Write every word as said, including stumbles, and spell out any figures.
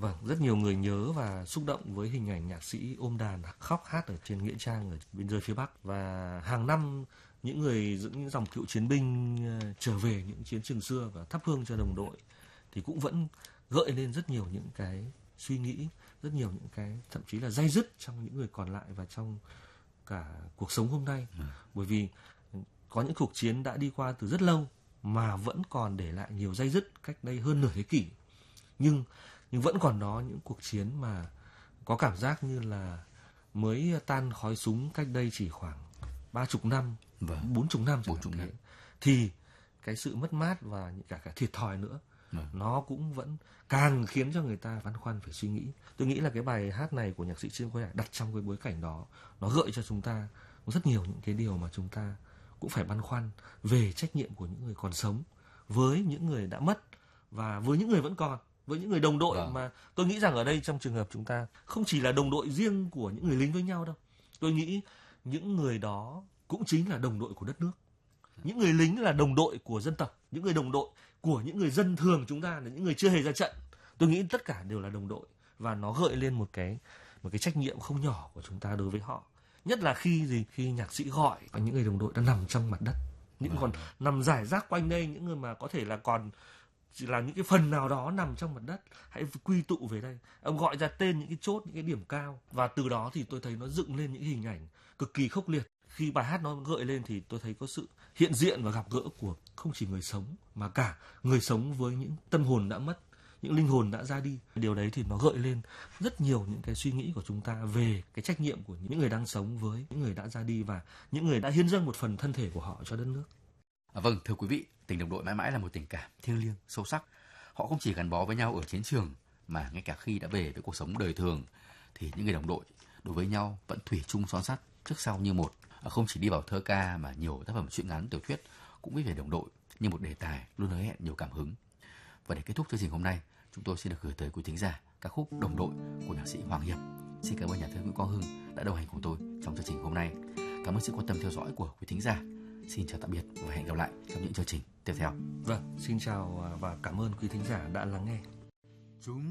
Vâng, rất nhiều người nhớ và xúc động với hình ảnh nhạc sĩ ôm đàn khóc hát ở trên nghĩa trang ở biên giới phía Bắc. Và hàng năm những người những dòng cựu chiến binh trở về những chiến trường xưa và thắp hương cho đồng đội thì cũng vẫn gợi lên rất nhiều những cái suy nghĩ, rất nhiều những cái thậm chí là day dứt trong những người còn lại và trong cả cuộc sống hôm nay. Ừ. Bởi vì có những cuộc chiến đã đi qua từ rất lâu mà vẫn còn để lại nhiều day dứt cách đây hơn nửa thế kỷ. Nhưng nhưng vẫn còn đó những cuộc chiến mà có cảm giác như là mới tan khói súng cách đây chỉ khoảng ba chục năm, vâng. bốn chục năm, bốn chục năm. Thì cái sự mất mát và những cả cả thiệt thòi nữa, vâng. nó cũng vẫn càng khiến cho người ta băn khoăn phải suy nghĩ. Tôi nghĩ là cái bài hát này của nhạc sĩ Trương Quế Hải đặt trong cái bối cảnh đó, nó gợi cho chúng ta rất nhiều những cái điều mà chúng ta cũng phải băn khoăn về trách nhiệm của những người còn sống với những người đã mất và với những người vẫn còn, với những người đồng đội. Vâng. Mà tôi nghĩ rằng ở đây trong trường hợp chúng ta không chỉ là đồng đội riêng của những người lính với nhau đâu. Tôi nghĩ những người đó cũng chính là đồng đội của đất nước. Những người lính là đồng đội của dân tộc, những người đồng đội của những người dân thường chúng ta là những người chưa hề ra trận. Tôi nghĩ tất cả đều là đồng đội và nó gợi lên một cái một cái trách nhiệm không nhỏ của chúng ta đối với họ. Nhất là khi gì khi nhạc sĩ gọi và những người đồng đội đã nằm trong mặt đất, những vâng. còn nằm rải rác quanh đây, những người mà có thể là còn chỉ là những cái phần nào đó nằm trong mặt đất, hãy quy tụ về đây. Ông gọi ra tên những cái chốt, những cái điểm cao và từ đó thì tôi thấy nó dựng lên những hình ảnh cực kỳ khốc liệt. Khi bài hát nó gợi lên thì tôi thấy có sự hiện diện và gặp gỡ của không chỉ người sống mà cả người sống với những tâm hồn đã mất, những linh hồn đã ra đi. Điều đấy thì nó gợi lên rất nhiều những cái suy nghĩ của chúng ta về cái trách nhiệm của những người đang sống với những người đã ra đi và những người đã hiến dâng một phần thân thể của họ cho đất nước. À, vâng, thưa quý vị, tình đồng đội mãi mãi là một tình cảm thiêng liêng, sâu sắc. Họ không chỉ gắn bó với nhau ở chiến trường mà ngay cả khi đã về với cuộc sống đời thường thì những người đồng đội đối với nhau vẫn thủy chung son sắt, trước sau như một. À, không chỉ đi vào thơ ca mà nhiều tác phẩm truyện ngắn, tiểu thuyết cũng viết về đồng đội như một đề tài luôn hứa hẹn nhiều cảm hứng. Và để kết thúc chương trình hôm nay, chúng tôi xin được gửi tới quý thính giả ca khúc Đồng đội của nhạc sĩ Hoàng Hiệp. Xin cảm ơn nhà thơ Nguyễn Quang Hưng đã đồng hành cùng tôi trong chương trình hôm nay. Cảm ơn sự quan tâm theo dõi của quý thính giả. Xin chào tạm biệt và hẹn gặp lại trong những chương trình tiếp theo. Vâng, xin chào và cảm ơn quý thính giả đã lắng nghe. Chúng